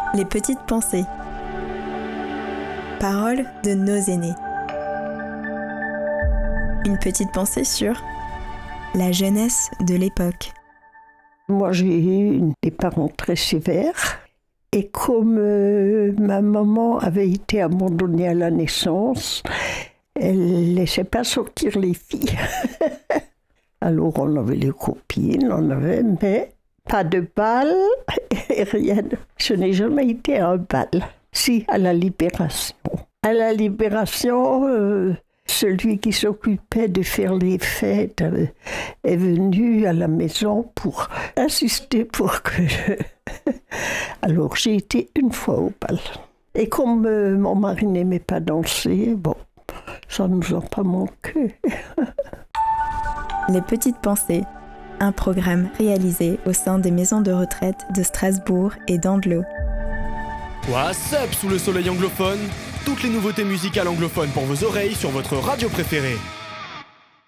Les petites pensées. Paroles de nos aînés. Une petite pensée sur la jeunesse de l'époque. Moi, j'ai eu des parents très sévères. Et comme ma maman avait été abandonnée à la naissance, elle ne laissait pas sortir les filles. Alors, on avait les copines, mais pas de bal et rien. Je n'ai jamais été à un bal. Si, à la Libération. À la Libération, celui qui s'occupait de faire les fêtes est venu à la maison pour insister pour que je... Alors, j'ai été une fois au bal. Et comme mon mari n'aimait pas danser, bon, ça ne nous a pas manqué. Les petites pensées, un programme réalisé au sein des maisons de retraite de Strasbourg et d'Andlau. What's up sous le soleil anglophone? Toutes les nouveautés musicales anglophones pour vos oreilles sur votre radio préférée.